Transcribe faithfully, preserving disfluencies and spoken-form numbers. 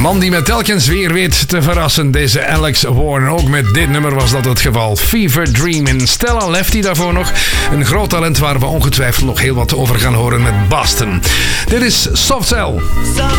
man die me telkens weer weet te verrassen, deze Alex Warren. Ook met dit nummer was dat het geval. Fever Dream in Stella Lefty daarvoor nog. Een groot talent waar we ongetwijfeld nog heel wat over gaan horen met Boston. Dit is Soft Cell.